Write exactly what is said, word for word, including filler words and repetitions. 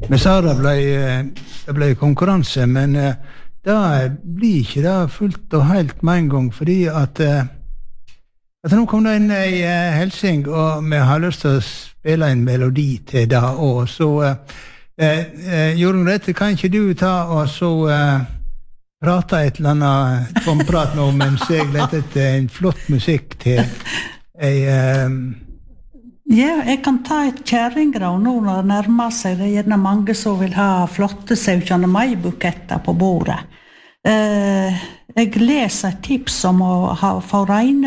Vi sa det ble, det ble konkurranse, men det blir ikke det fullt og helt med en gang, fordi at, at nå kom det inn i Helsing, og vi har lyst til å spille en melodi til det, og så eh, eh, Jorunn Rette, kan ikke du ta og så eh, prate et eller annet tomprat nå, mens jeg leter etter en flott musikk til ei eh, Ja, jeg kan ta et kjæringrav nå når det nærmer seg. Det er gjerne mange som vil ha flotte syvogtjuende mai-buketter på bordet. Eh, jeg leser et tips om å ha, få regne